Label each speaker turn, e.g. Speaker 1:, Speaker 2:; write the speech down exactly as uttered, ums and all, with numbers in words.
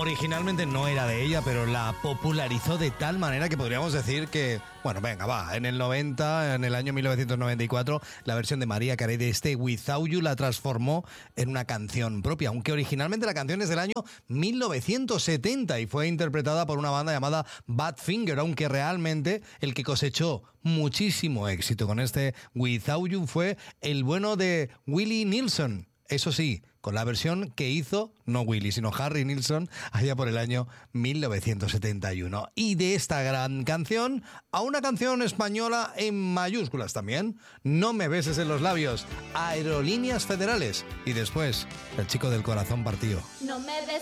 Speaker 1: originalmente no era de ella, pero la popularizó de tal manera que podríamos decir que, bueno, venga, va, en el noventa, en el año mil novecientos noventa y cuatro, la versión de Mariah Carey de este Without You la transformó en una canción propia, aunque originalmente la canción es del año mil novecientos setenta y fue interpretada por una banda llamada Badfinger, aunque realmente el que cosechó muchísimo éxito con este Without You fue el bueno de Willie Nelson. Eso sí, con la versión que hizo, no Willie, sino Harry Nilsson, allá por el año mil novecientos setenta y uno. Y de esta gran canción a una canción española en mayúsculas también. No me beses en los labios, Aerolíneas Federales. Y después, El chico del corazón partido.
Speaker 2: No me beses